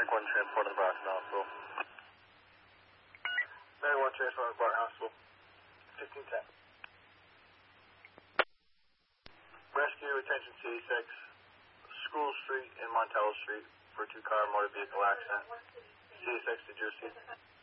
Medic 1 transport to Boston Hospital. Medic 1 transport to Boston Hospital. 1510. Rescue, attention C6, School Street and Montello Street for 2-car motor vehicle accident. C6 to Jersey.